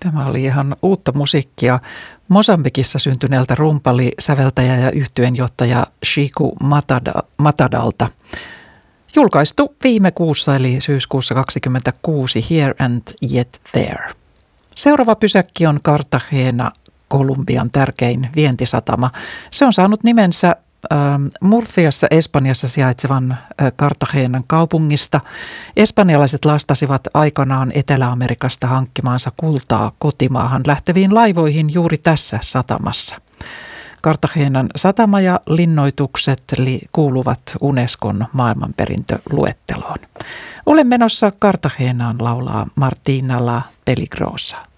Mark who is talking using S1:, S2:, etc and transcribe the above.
S1: Tämä oli ihan uutta musiikkia Mosambikissa syntyneeltä rumpali, säveltäjä ja yhtyenjohtaja Shiku Matadalta. Julkaistu viime kuussa eli syyskuussa 2026 Here and Yet There. Seuraava pysäkki on Cartagena, Kolumbian tärkein vientisatama. Se on saanut nimensä Murciassa Espanjassa sijaitsevan Cartagenan kaupungista. Espanjalaiset lastasivat aikanaan Etelä-Amerikasta hankkimaansa kultaa kotimaahan lähteviin laivoihin juuri tässä satamassa. Cartagenan satama ja linnoitukset kuuluvat Unescon maailmanperintöluetteloon. Olen menossa Cartagenaan, laulaa Martina La Peligrosa.